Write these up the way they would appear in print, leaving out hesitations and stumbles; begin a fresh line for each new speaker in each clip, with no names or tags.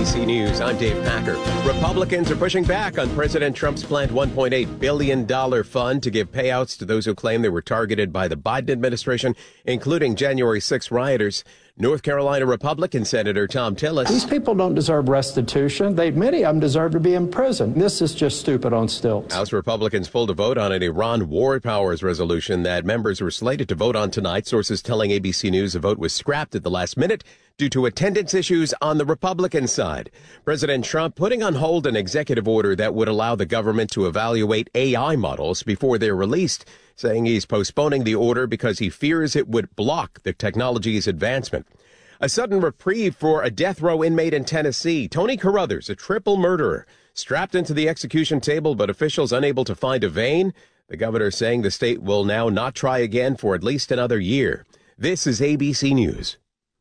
ABC News, I'm Dave Packer. Republicans are pushing back on President Trump's planned $1.8 billion fund to give payouts to those who claim they were targeted by the Biden administration, including January 6 rioters. North Carolina Republican Senator Thom Tillis.
These people don't deserve restitution. Many of them deserve to be in prison. This is just stupid on stilts.
House Republicans pulled a vote on an Iran war powers resolution that members were slated to vote on tonight. Sources telling ABC News the vote was scrapped at the last minute due to attendance issues on the Republican side. President Trump putting on hold an executive order that would allow the government to evaluate AI models before they're released, saying he's postponing the order because he fears it would block the technology's advancement. A sudden reprieve for a death row inmate in Tennessee. Tony Carruthers, a triple murderer, strapped into the execution table, but officials unable to find a vein. The governor saying the state will now not try again for at least another year. This is ABC News.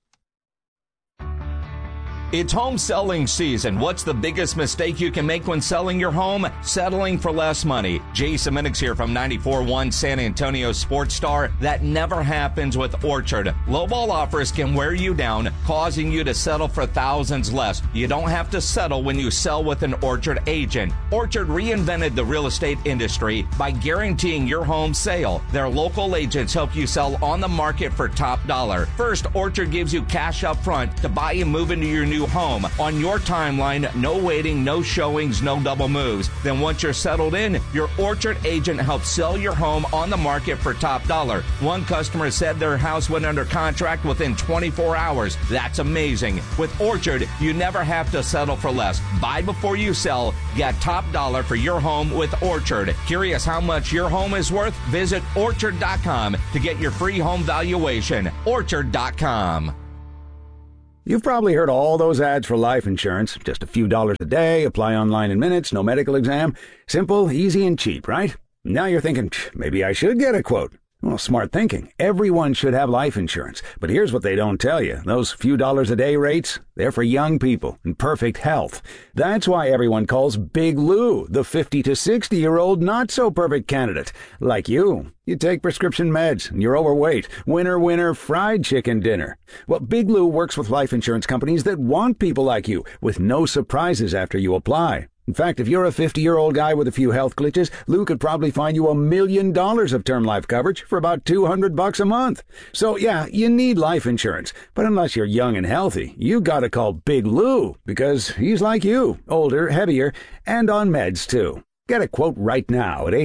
It's home selling season. What's the biggest mistake you can make when selling your home? Settling for less money. Jason Minix here from 94.1 San Antonio Sports Star. That never happens with Orchard. Lowball offers can wear you down, causing you to settle for thousands less. You don't have to settle when you sell with an Orchard agent. Orchard reinvented the real estate industry by guaranteeing your home sale. Their local agents help you sell on the market for top dollar. First, Orchard gives you cash up front to buy and move into your new home on your timeline. No waiting, no showings, no double moves. Then once you're settled in, your Orchard agent helps sell your home on the market for top dollar. One customer said their house went under contract within 24 hours. That's amazing. With Orchard, you never have to settle for less. Buy before you sell. Get top dollar for your home with Orchard. Curious how much your home is worth? Visit Orchard.com to get your free home valuation. Orchard.com.
You've probably heard all those ads for life insurance. Just a few dollars a day, apply online in minutes, no medical exam. Simple, easy, and cheap, right? Now you're thinking, maybe I should get a quote. Well, smart thinking. Everyone should have life insurance. But here's what they don't tell you. Those few dollars a day rates, they're for young people in perfect health. That's why everyone calls Big Lou the 50 to 60-year-old not-so-perfect candidate. Like you. You take prescription meds and you're overweight. Winner, winner, fried chicken dinner. Well, Big Lou works with life insurance companies that want people like you with no surprises after you apply. In fact, if you're a 50-year-old guy with a few health glitches, Lou could probably find you $1 million of term life coverage for about $200 a month. So, yeah, you need life insurance. But unless you're young and healthy, you gotta call Big Lou, because he's like you, older, heavier, and on meds, too. Get a quote right now at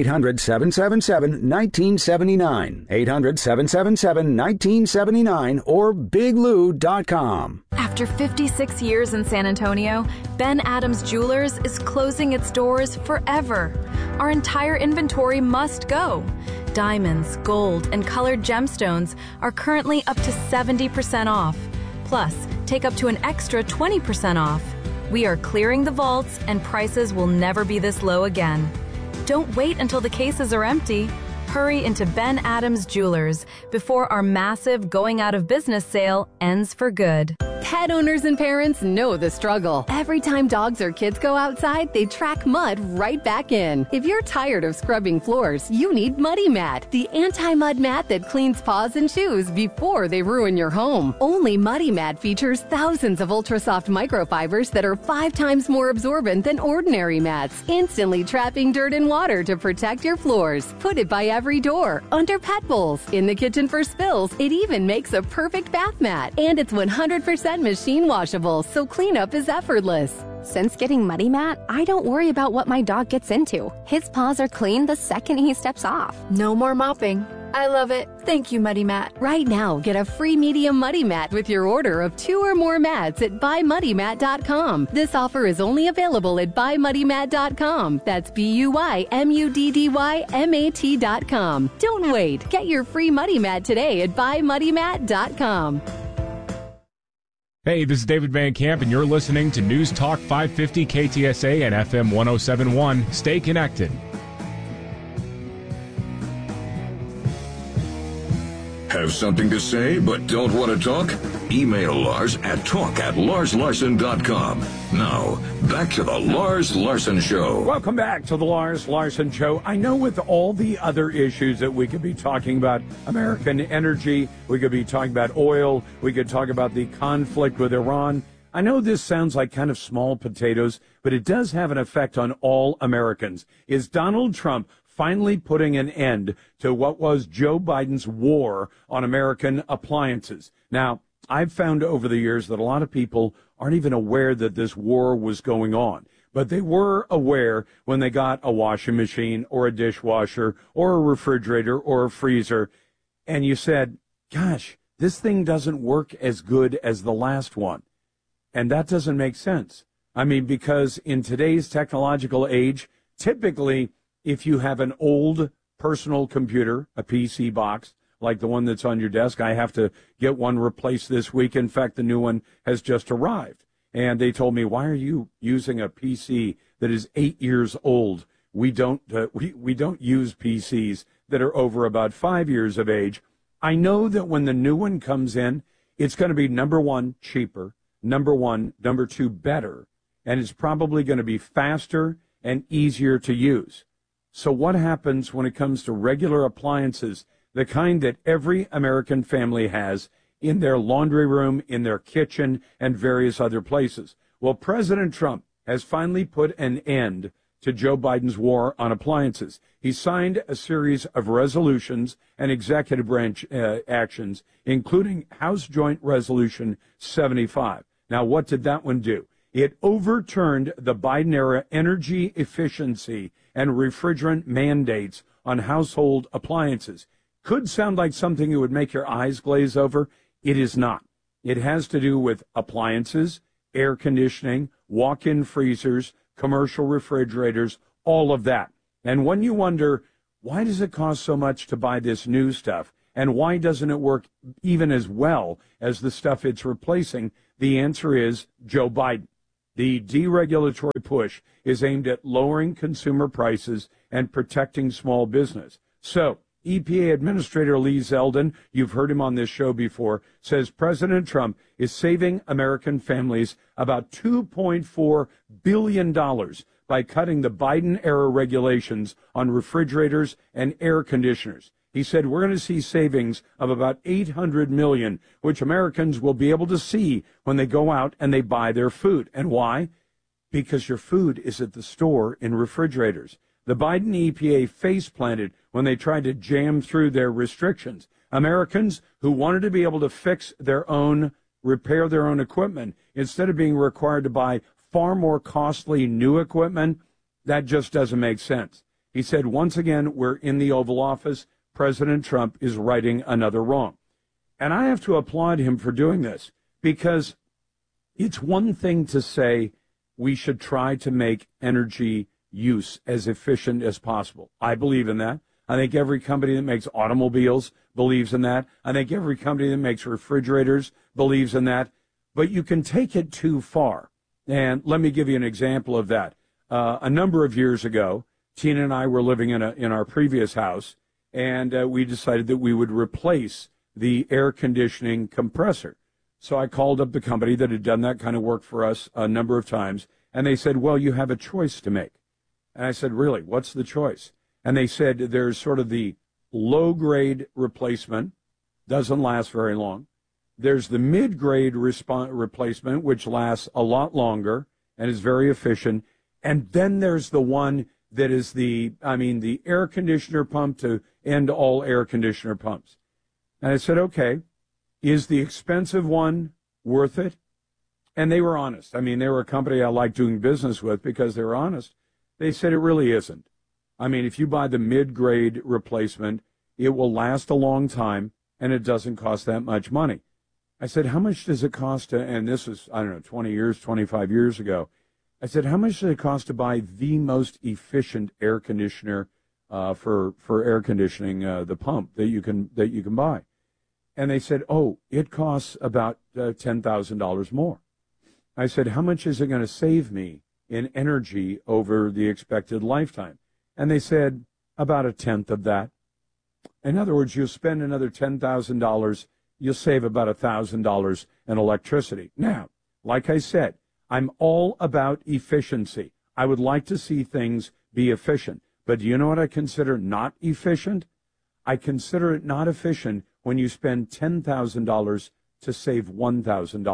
800-777-1979, 800-777-1979, or biglou.com.
After 56 years in San Antonio, Ben Adams Jewelers is closing its doors forever. Our entire inventory must go. Diamonds, gold, and colored gemstones are currently up to 70% off. Plus, take up to an extra 20% off. We are clearing the vaults, and prices will never be this low again. Don't wait until the cases are empty. Hurry into Ben Adams Jewelers before our massive going out of business sale ends for good.
Pet owners and parents know the struggle. Every time dogs or kids go outside, they track mud right back in. If you're tired of scrubbing floors, you need Muddy Mat, the anti-mud mat that cleans paws and shoes before they ruin your home. Only Muddy Mat features thousands of ultra-soft microfibers that are 5 times more absorbent than ordinary mats, instantly trapping dirt and water to protect your floors. Put it by every door, under pet bowls, in the kitchen for spills. It even makes a perfect bath mat. And it's 100% machine washable, so cleanup is effortless.
Since getting Muddy Mat, I don't worry about what my dog gets into. His paws are clean the second he steps off.
No more mopping. I love it. Thank you, Muddy Mat.
Right now, get a free medium Muddy Mat with your order of 2 or more mats at buymuddymat.com. This offer is only available at buymuddymat.com. That's BUYMUDDYMAT.com. Don't wait. Get your free Muddy Mat today at buymuddymat.com.
Hey, this is David Van Camp, and you're listening to News Talk 550 KTSA and FM 107.1. Stay connected.
Have something to say but don't want to talk? Email Lars at talk@larslarson.com. Now, back to the Lars Larson Show.
Welcome back to the Lars Larson Show. I know with all the other issues that we could be talking about, American energy, we could be talking about oil, we could talk about the conflict with Iran, I know this sounds like kind of small potatoes, but it does have an effect on all Americans. Is Donald Trump finally putting an end to what was Joe Biden's war on American appliances? Now, I've found over the years that a lot of people aren't even aware that this war was going on. But they were aware when they got a washing machine or a dishwasher or a refrigerator or a freezer. And you said, gosh, this thing doesn't work as good as the last one. And that doesn't make sense. I mean, because in today's technological age, typically, if you have an old personal computer, a PC box, like the one that's on your desk, I have to get one replaced this week. In fact, the new one has just arrived. And they told me, why are you using a PC that is 8 years old? We don't use PCs that are over about 5 years of age. I know that when the new one comes in, it's going to be, number one, cheaper, number two, better, and it's probably going to be faster and easier to use. So what happens when it comes to regular appliances, the kind that every American family has in their laundry room, in their kitchen, and various other places? Well, President Trump has finally put an end to Joe Biden's war on appliances. He signed a series of resolutions and executive branch actions, including House Joint Resolution 75. Now, what did that one do? It overturned the Biden-era energy efficiency and refrigerant mandates on household appliances. Could sound like something that would make your eyes glaze over. It is not. It has to do with appliances, air conditioning, walk-in freezers, commercial refrigerators, all of that. And when you wonder, why does it cost so much to buy this new stuff? And why doesn't it work even as well as the stuff it's replacing? The answer is Joe Biden. The deregulatory push is aimed at lowering consumer prices and protecting small business. So, EPA Administrator Lee Zeldin, you've heard him on this show before, says President Trump is saving American families about $2.4 billion by cutting the Biden-era regulations on refrigerators and air conditioners. He said we're going to see savings of about $800 million, which Americans will be able to see when they go out and they buy their food. And why? Because your food is at the store in refrigerators. The Biden EPA face-planted when they tried to jam through their restrictions. Americans who wanted to be able to fix their own, repair their own equipment, instead of being required to buy far more costly new equipment, that just doesn't make sense. He said, once again, we're in the Oval Office. President Trump is righting another wrong. And I have to applaud him for doing this, because it's one thing to say we should try to make energy use as efficient as possible. I believe in that. I think every company that makes automobiles believes in that. I think every company that makes refrigerators believes in that. But you can take it too far. And let me give you an example of that. A number of years ago, Tina and I were living in our previous house, and we decided that we would replace the air conditioning compressor. So I called up the company that had done that kind of work for us a number of times, and they said, well, you have a choice to make. And I said, really, what's the choice? And they said there's sort of the low-grade replacement, doesn't last very long. There's the mid-grade replacement, which lasts a lot longer and is very efficient. And then there's the one that is the air conditioner pump to end all air conditioner pumps. And I said, okay, is the expensive one worth it? And they were honest. I mean, they were a company I like doing business with because they were honest. They said it really isn't. I mean, if you buy the mid-grade replacement, it will last a long time, and it doesn't cost that much money. I said, how much does it cost to, and this was, 20 years, 25 years ago. I said, how much does it cost to buy the most efficient air conditioner for air conditioning, the pump that you can buy? And they said, oh, it costs about $10,000 more. I said, how much is it going to save me in energy over the expected lifetime? And they said, about a tenth of that. In other words, you'll spend another $10,000, you'll save about $1,000 in electricity. Now, like I said, I'm all about efficiency. I would like to see things be efficient. But do you know what I consider not efficient? I consider it not efficient when you spend $10,000 to save $1,000.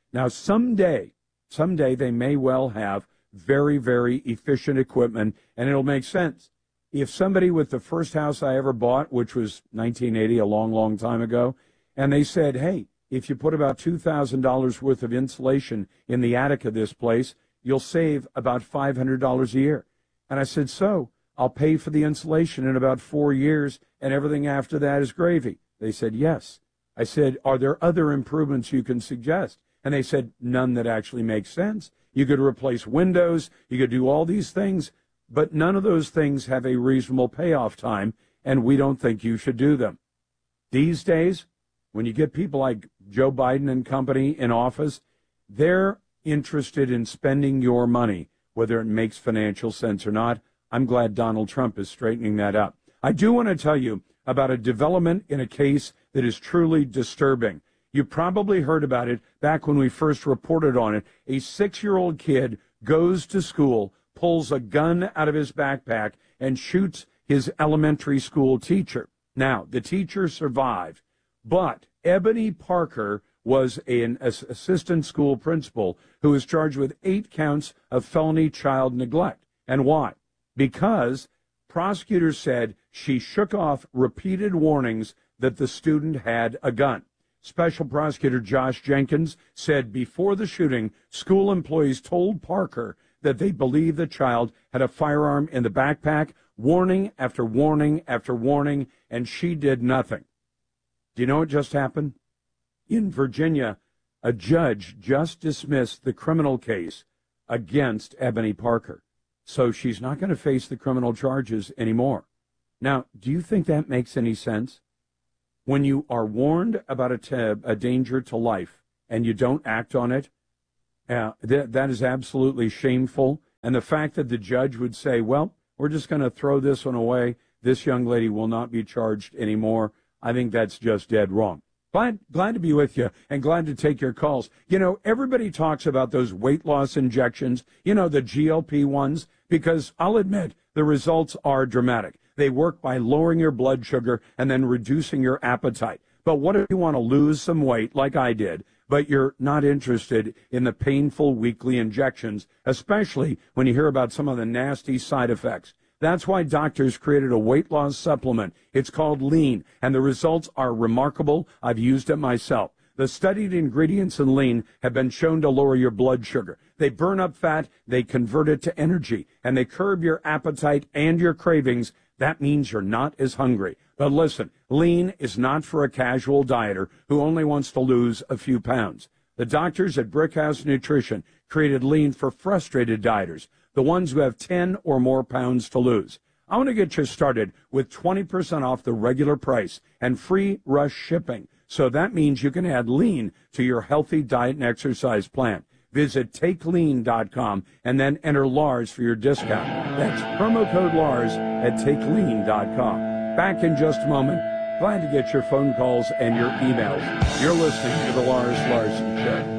Now, someday they may well have very, very efficient equipment, and it'll make sense. If somebody with the first house I ever bought, which was 1980, a long, long time ago, and they said, hey, if you put about $2,000 worth of insulation in the attic of this place, you'll save about $500 a year. And I said, so I'll pay for the insulation in about 4 years, and everything after that is gravy. They said, yes. I said, are there other improvements you can suggest? And they said, none that actually make sense. You could replace windows, you could do all these things, but none of those things have a reasonable payoff time, and we don't think you should do them. These days, when you get people like Joe Biden and company in office, they're interested in spending your money, whether it makes financial sense or not. I'm glad Donald Trump is straightening that up. I do want to tell you about a development in a case that is truly disturbing. You probably heard about it back when we first reported on it. A 6-year-old kid goes to school, pulls a gun out of his backpack, and shoots his elementary school teacher. Now, the teacher survived, but Ebony Parker was an assistant school principal who was charged with 8 counts of felony child neglect. And why? Because prosecutors said she shook off repeated warnings that the student had a gun. Special Prosecutor Josh Jenkins said before the shooting, school employees told Parker that they believed the child had a firearm in the backpack, warning after warning after warning, and she did nothing. Do you know what just happened? In Virginia, a judge just dismissed the criminal case against Ebony Parker. So she's not going to face the criminal charges anymore. Now, do you think that makes any sense? When you are warned about a danger to life and you don't act on it, that is absolutely shameful. And the fact that the judge would say, well, we're just going to throw this one away, this young lady will not be charged anymore, I think that's just dead wrong. Glad to be with you and glad to take your calls. You know, everybody talks about those weight loss injections, you know, the GLP ones, because I'll admit the results are dramatic. They work by lowering your blood sugar and then reducing your appetite. But what if you want to lose some weight like I did, but you're not interested in the painful weekly injections, especially when you hear about some of the nasty side effects? That's why doctors created a weight loss supplement. It's called Lean, and the results are remarkable. I've used it myself. The studied ingredients in Lean have been shown to lower your blood sugar. They burn up fat, they convert it to energy, and they curb your appetite and your cravings. That means you're not as hungry. But listen, Lean is not for a casual dieter who only wants to lose a few pounds. The doctors at Brickhouse Nutrition created Lean for frustrated dieters, the ones who have 10 or more pounds to lose. I want to get you started with 20% off the regular price and free rush shipping. So that means you can add Lean to your healthy diet and exercise plan. Visit TakeLean.com and then enter Lars for your discount. That's promo code Lars at TakeLean.com. Back in just a moment. Glad to get your phone calls and your emails. You're listening to The Lars Larson Show.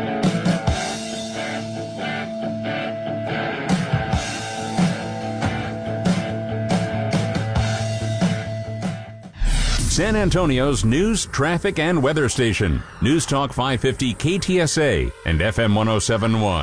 San Antonio's news, traffic, and weather station. News Talk 550 KTSA and FM 107.1.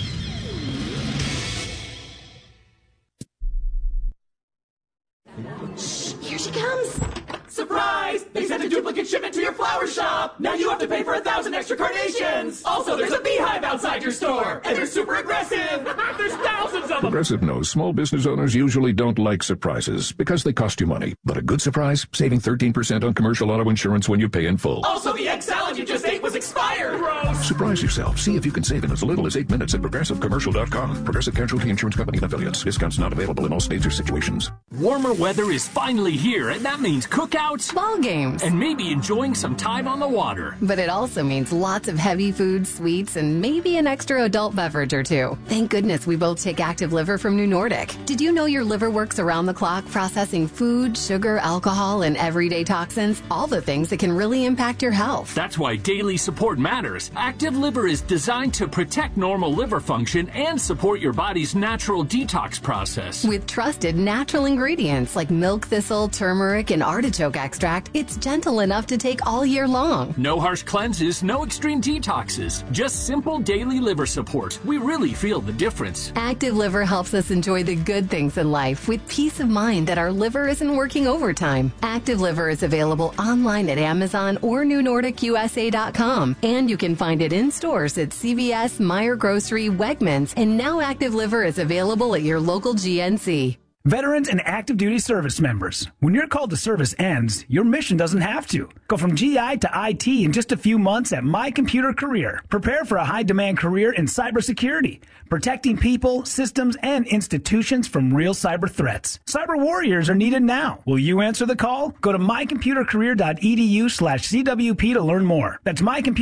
Here she comes. Surprise! They sent a duplicate shipment to your flower shop. Now you have to pay for 1,000 extra carnations. Also, there's a beehive outside your store, and they're super aggressive. There's thousands of them.
Progressive knows small business owners usually don't like surprises because they cost you money. But a good surprise, saving 13% on commercial auto insurance when you pay in full.
Also, the egg salad you just ate was expired. Gross.
Surprise yourself. See if you can save in as little as 8 minutes at ProgressiveCommercial.com. Progressive Casualty Insurance Company and Affiliates. Discounts not available in all states or situations.
Warmer weather is finally here, and that means cookouts,
ball games,
and maybe enjoying some time on the water.
But it also means lots of heavy food, sweets, and maybe an extra adult beverage or two. Thank goodness we both take Active Liver from New Nordic. Did you know your liver works around the clock processing food, sugar, alcohol, and everyday toxins? All the things that can really impact your health.
That's why daily support matters. Active Liver is designed to protect normal liver function and support your body's natural detox process.
With trusted natural ingredients ingredients like milk thistle, turmeric, and artichoke extract, it's gentle enough to take all year long.
No harsh cleanses, no extreme detoxes. Just simple daily liver support. We really feel the difference.
Active Liver helps us enjoy the good things in life with peace of mind that our liver isn't working overtime. Active Liver is available online at Amazon or NewNordicUSA.com, and you can find it in stores at CVS, Meijer Grocery, Wegmans, and now Active Liver is available at your local GNC.
Veterans and active duty service members, when your call to service ends, your mission doesn't have to. Go from GI to IT in just a few months at My Computer Career. Prepare for a high-demand career in cybersecurity, protecting people, systems, and institutions from real cyber threats. Cyber warriors are needed now. Will you answer the call? Go to mycomputercareer.edu/CWP to learn more. That's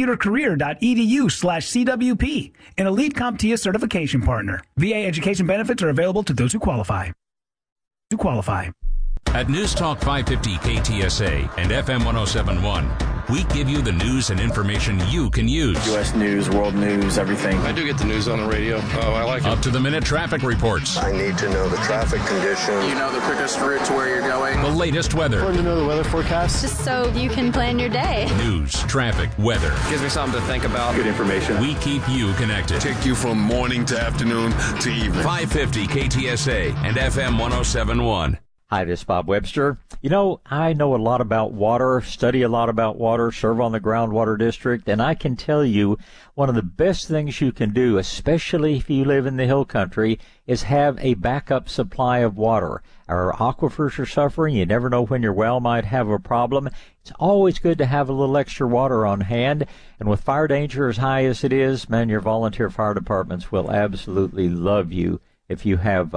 mycomputercareer.edu/CWP, an elite CompTIA certification partner. VA education benefits are available to those who qualify.
At News Talk 550 KTSA and FM 1071, we give you the news and information you can use.
U.S. news, world news, everything.
I do get the news on the radio. Oh, I like it.
Up-to-the-minute traffic reports.
I need to know the traffic conditions.
You know the quickest route to where you're going.
The latest weather.
Want to know the weather forecast?
Just so you can plan your day.
News, traffic, weather.
Gives me something to think about.
Good information.
We keep you connected.
Take you from morning to afternoon to evening.
550 KTSA and FM 1071.
Hi, this is Bob Webster. You know, I know a lot about water, study a lot about water, serve on the groundwater district, and I can tell you one of the best things you can do, especially if you live in the hill country, is have a backup supply of water. Our aquifers are suffering. You never know when your well might have a problem. It's always good to have a little extra water on hand. And with fire danger as high as it is, man, your volunteer fire departments will absolutely love you if you have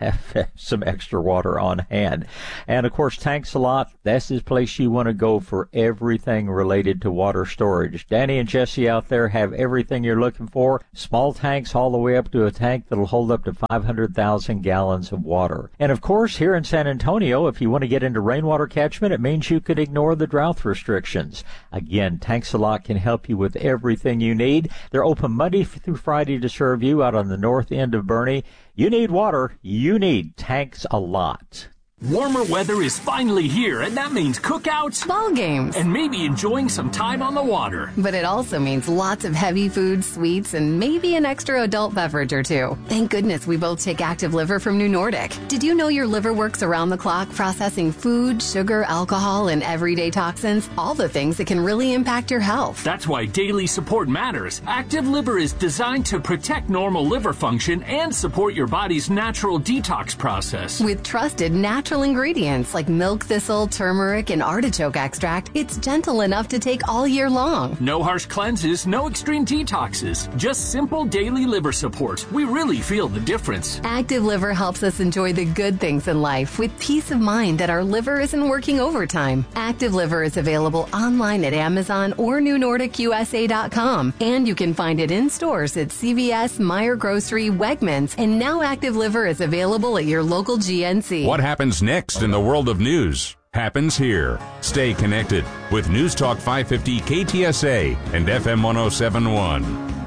some extra water on hand. And, of course, Tanks a Lot, that's the place you want to go for everything related to water storage. Danny and Jesse out there have everything you're looking for. Small tanks all the way up to a tank that'll hold up to 500,000 gallons of water. And, of course, here in San Antonio, if you want to get into rainwater catchment, it means you could ignore the drought restrictions. Again, Tanks a Lot can help you with everything you need. They're open Monday through Friday to serve you out on the north end of Boerne. You need water. You need Tanks a Lot.
Warmer weather is finally here, and that means cookouts,
ball games,
and maybe enjoying some time on the water.
But it also means lots of heavy foods, sweets, and maybe an extra adult beverage or two. Thank goodness we both take Active Liver from New Nordic. Did you know your liver works around the clock processing food, sugar, alcohol, and everyday toxins? All the things that can really impact your health.
That's why daily support matters. Active Liver is designed to protect normal liver function and support your body's natural detox process.
With trusted natural ingredients like milk thistle, turmeric, and artichoke extract, it's gentle enough to take all year long.
No harsh cleanses, no extreme detoxes. Just simple daily liver support. We really feel the difference.
Active Liver helps us enjoy the good things in life with peace of mind that our liver isn't working overtime. Active Liver is available online at Amazon or NewNordicUSA.com, and you can find it in stores at CVS, Meijer Grocery, Wegmans, and now Active Liver is available at your local GNC.
What happens next in the world of news happens here. Stay connected with News Talk 550 KTSA and FM 1071.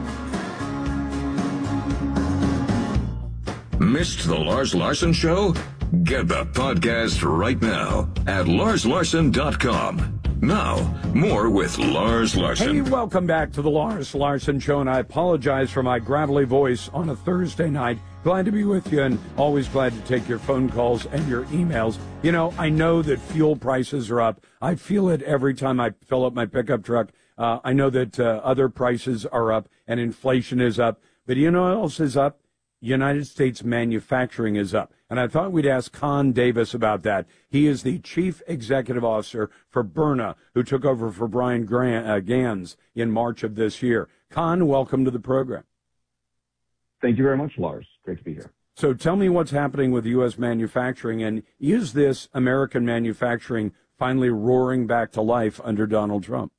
Missed the Lars Larson Show? Get the podcast right now at LarsLarson.com. Now, more with Lars Larson.
Hey, welcome back to the Lars Larson Show, and I apologize for my gravelly voice on a Thursday night. Glad to be with you, and always glad to take your phone calls and your emails. You know, I know that fuel prices are up. I feel it every time I fill up my pickup truck. I know that other prices are up, and inflation is up. But you know what else is up? United States manufacturing is up. And I thought we'd ask Con Davis about that. He is the Chief Executive Officer for Byrna, who took over for Brian Gans in March of this year. Con, welcome to the program.
Thank you very much, Lars. Great to be here.
So tell me what's happening with U.S. manufacturing, and is this American manufacturing finally roaring back to life under Donald Trump?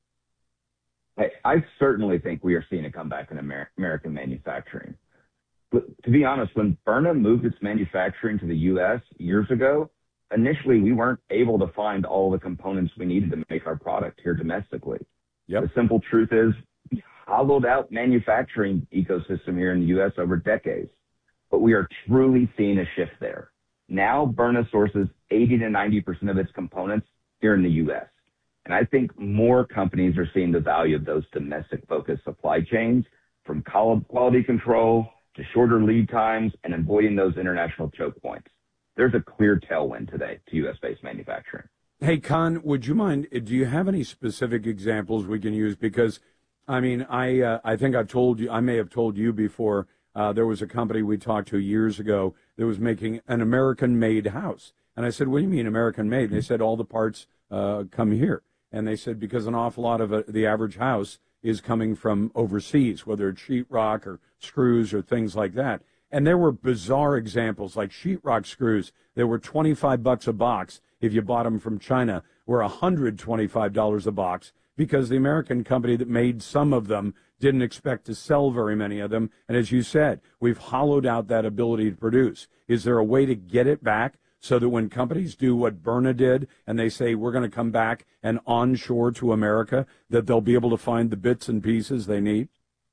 I certainly think we are seeing a comeback in American manufacturing. But to be honest, when Byrna moved its manufacturing to the U.S. years ago, initially we weren't able to find all the components we needed to make our product here domestically.
Yep.
The simple truth is we hollowed out manufacturing ecosystem here in the U.S. over decades, but we are truly seeing a shift there. Now, Byrna sources 80 to 90% of its components here in the U.S. And I think more companies are seeing the value of those domestic-focused supply chains, from quality control to shorter lead times and avoiding those international choke points. There's a clear tailwind today to U.S.-based manufacturing.
Hey, Con, would you mind, do you have any specific examples we can use? Because, I mean, I think I've told you, I may have told you before, there was a company we talked to years ago that was making an American-made house. And I said, what do you mean American-made? And they said, all the parts come here. And they said, because an awful lot of the average house is coming from overseas, whether it's sheetrock or screws or things like that. And there were bizarre examples, like sheetrock screws that were $25 a box if you bought them from China, were $125 a box, because the American company that made some of them didn't expect to sell very many of them. And as you said, we've hollowed out that ability to produce. Is there a way to get it back so that when companies do what Byrna did and they say we're going to come back and onshore to America, that they'll be able to find the bits and pieces they need?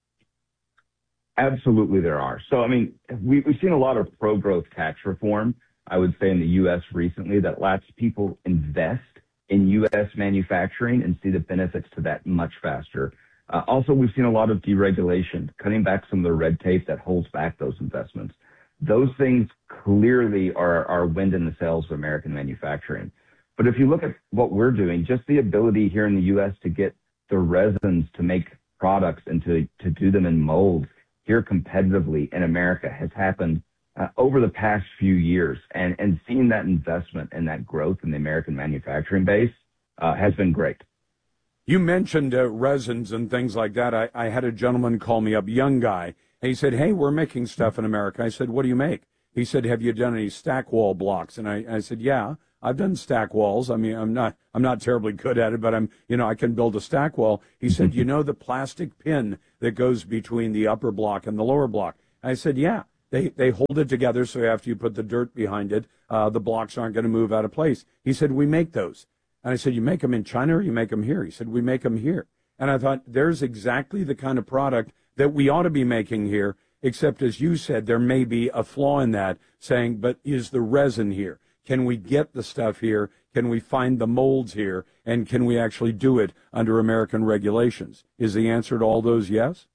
Absolutely there are. So, I mean, we've seen a lot of pro-growth tax reform, I would say, in the U.S. recently that lets people invest in U.S. manufacturing and see the benefits to that much faster. Also, we've seen a lot of deregulation, cutting back some of the red tape that holds back those investments. Those things clearly are wind in the sails of American manufacturing. But if you look at what we're doing, just the ability here in the U.S. to get the resins to make products and to do them in molds here competitively in America has happened over the past few years. And seeing that investment and that growth in the American manufacturing base has been great.
You mentioned resins and things like that. I had a gentleman call me up, young guy, and he said, hey, we're making stuff in America. I said, what do you make? He said, have you done any stack wall blocks? And I said, yeah, I've done stack walls. I mean, I'm not terribly good at it, but I can build a stack wall. He said, you know the plastic pin that goes between the upper block and the lower block? I said, yeah. They hold it together, so after you put the dirt behind it, the blocks aren't going to move out of place. He said, we make those. And I said, you make them in China or you make them here? He said, we make them here. And I thought, there's exactly the kind of product that we ought to be making here, except as you said, there may be a flaw in that, saying, but is the resin here? Can we get the stuff here? Can we find the molds here? And can we actually do it under American regulations? Is the answer to all those yes?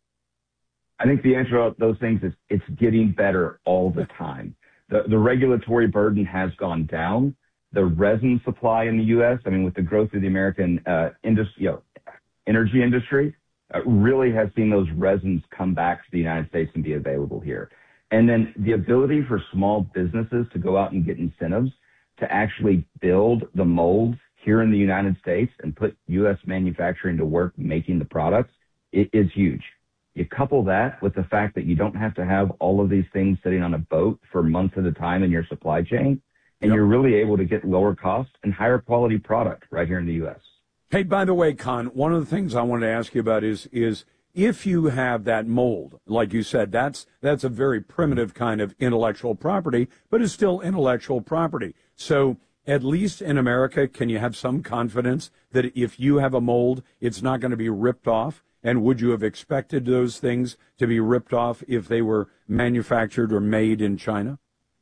I think the answer to those things is it's getting better all the time. The regulatory burden has gone down. The resin supply in the U.S., I mean, with the growth of the American energy industry, really has seen those resins come back to the United States and be available here. And then the ability for small businesses to go out and get incentives to actually build the molds here in the United States and put U.S. manufacturing to work making the products, it is huge. You couple that with the fact that you don't have to have all of these things sitting on a boat for months at a time in your supply chain, and you're really able to get lower cost and higher quality product right here in the U.S.
Hey, by the way, Con, one of the things I wanted to ask you about is if you have that mold, like you said, that's a very primitive kind of intellectual property, but it's still intellectual property. So at least in America, can you have some confidence that if you have a mold, it's not going to be ripped off? And would you have expected those things to be ripped off if they were manufactured or made in China?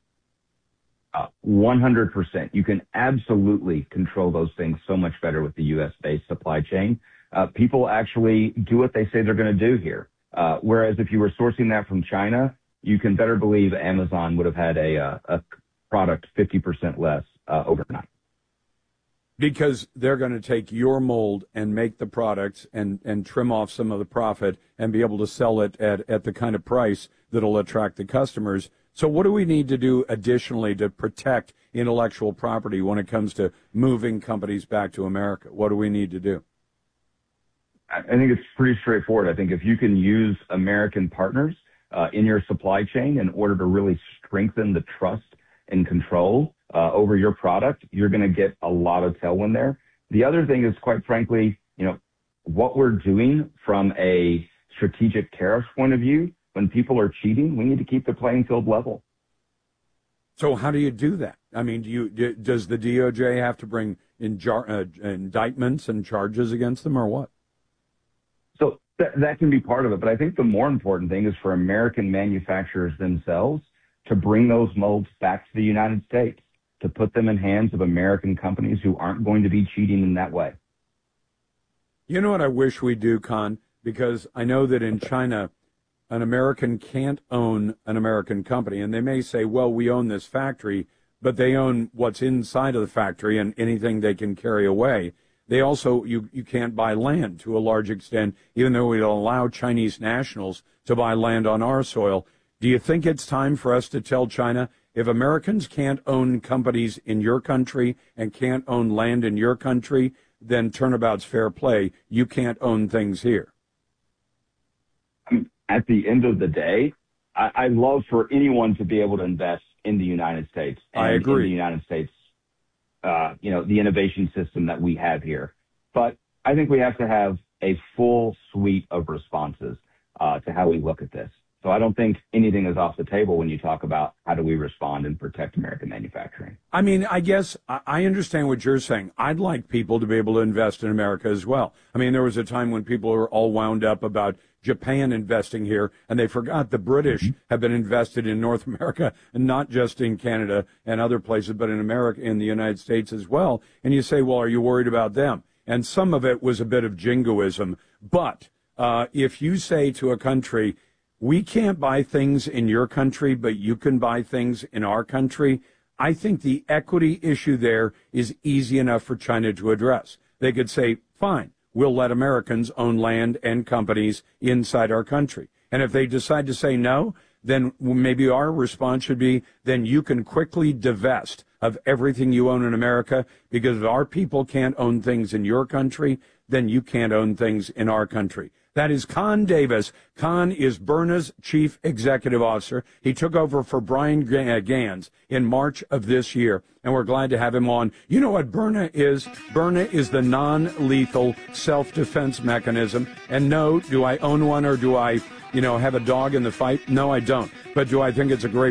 100%. You can absolutely control those things so much better with the U.S.-based supply chain. People actually do what they say they're going to do here. Whereas if you were sourcing that from China, you can better believe Amazon would have had a product 50% less overnight.
Because they're going to take your mold and make the products and trim off some of the profit and be able to sell it at the kind of price that'll attract the customers. So what do we need to do additionally to protect intellectual property when it comes to moving companies back to America? What do we need to do?
I think it's pretty straightforward. I think if you can use American partners in your supply chain in order to really strengthen the trust and control over your product, you're going to get a lot of tailwind there. The other thing is, quite frankly, what we're doing from a strategic tariffs point of view, when people are cheating, we need to keep the playing field level.
So how do you do that? I mean, does the DOJ have to bring indictments and charges against them or what?
So that can be part of it. But I think the more important thing is for American manufacturers themselves to bring those molds back to the United States, to put them in hands of American companies who aren't going to be cheating in that way.
You know what I wish we do, Con? Because I know that in China, an American can't own an American company. And they may say, well, we own this factory, but they own what's inside of the factory and anything they can carry away. They also, you can't buy land to a large extent, even though we'll allow Chinese nationals to buy land on our soil. Do you think it's time for us to tell China, if Americans can't own companies in your country and can't own land in your country, then turnabout's fair play. You can't own things here.
At the end of the day, I love for anyone to be able to invest in the United States. And
I agree.
In the United States, the innovation system that we have here. But I think we have to have a full suite of responses to how we look at this. So I don't think anything is off the table when you talk about how do we respond and protect American manufacturing.
I mean, I guess I understand what you're saying. I'd like people to be able to invest in America as well. I mean, there was a time when people were all wound up about Japan investing here, and they forgot the British have been invested in North America, and not just in Canada and other places, but in America, in the United States as well. And you say, well, are you worried about them? And some of it was a bit of jingoism. But if you say to a country, we can't buy things in your country, but you can buy things in our country, I think the equity issue there is easy enough for China to address. They could say, fine, we'll let Americans own land and companies inside our country. And if they decide to say no, then maybe our response should be, then you can quickly divest of everything you own in America, because if our people can't own things in your country, then you can't own things in our country. That is Con Davis. Con is Byrna's chief executive officer. He took over for Brian Gans in March of this year, and we're glad to have him on. You know what Byrna is? Byrna is the non-lethal self-defense mechanism. And no, do I own one or do I, have a dog in the fight? No, I don't. But do I think it's a great